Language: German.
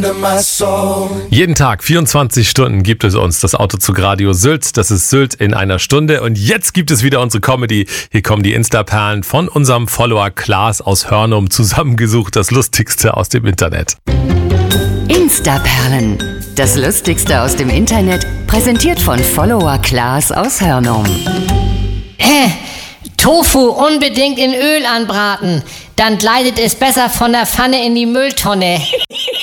Jeden Tag, 24 Stunden gibt es uns das Autozug Radio Sylt. Das ist Sylt in einer Stunde. Und jetzt gibt es wieder unsere Comedy. Hier kommen die Insta-Perlen von unserem Follower Klaas aus Hörnum zusammengesucht. Das Lustigste aus dem Internet. Insta-Perlen. Das Lustigste aus dem Internet. Präsentiert von Follower Klaas aus Hörnum. Tofu unbedingt in Öl anbraten. Dann gleitet es besser von der Pfanne in die Mülltonne.